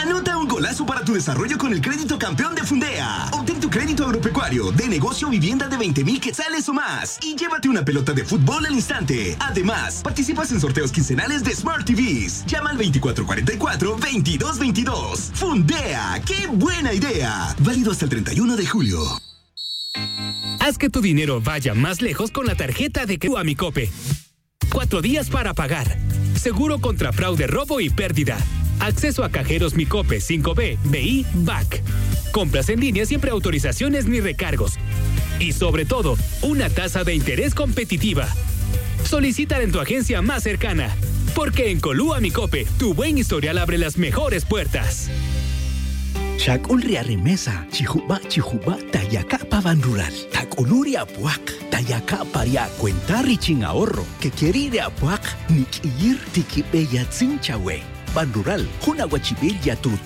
Anota un golazo para tu desarrollo con el crédito campeón de Fundea. Obtén tu crédito agropecuario de negocio o vivienda de 20,000 quetzales o más y llévate una pelota de fútbol al instante. Además, participas en sorteos quincenales de Smart TVs. Llama al 2444-2222. Fundea, ¡qué buena idea! Válido hasta el 31 de julio. Haz que tu dinero vaya más lejos con la tarjeta de crédito Amicope. 4 días para pagar. Seguro contra fraude, robo y pérdida. Acceso a cajeros Micope 5B, BI, BAC. Compras en línea siempre autorizaciones ni recargos. Y sobre todo, una tasa de interés competitiva. Solicítala en tu agencia más cercana. Porque en Colú Amicope, tu buen historial abre las mejores puertas. Shak ulria remesa, chihuba, tayaka pavan rural. Tak uluria puak, tayaka paria cuenta riching ahorro. Que querida puak, nikir tikipe ya tsinchawe. Ban rural, huna guachibir ya